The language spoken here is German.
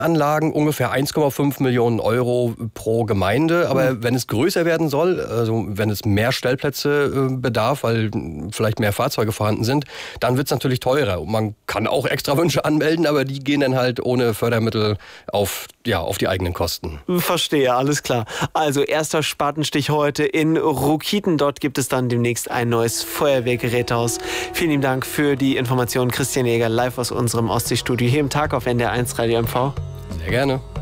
Anlagen ungefähr 1,5 Millionen Euro pro Gemeinde. Aber wenn es größer werden soll, also wenn es mehr Stellplätze bedarf, weil vielleicht mehr Fahrzeuge vorhanden sind, dann wird es natürlich teurer. Und man kann auch extra Wünsche anmelden, aber die gehen dann halt ohne Fördermittel auf die eigenen Kosten. Verstehe, alles klar. Also erster Spatenstich heute in Rukiten. Dort gibt es dann demnächst ein neues Feuerwehrgerätehaus. Vielen lieben Dank für die Informationen. Christian Jäger live aus unserem Ostseestudio hier im Tag auf NDR1 Radio MV. Sehr gerne.